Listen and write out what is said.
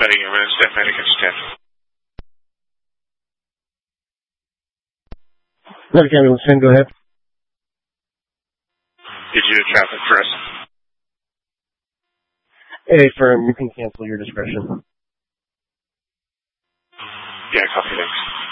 Medic ambulance, 10 medic is 10. Medic ambulance 10, go ahead. Did you traffic for us? Hey, firm, you can cancel your discretion. Yeah, copy, thanks.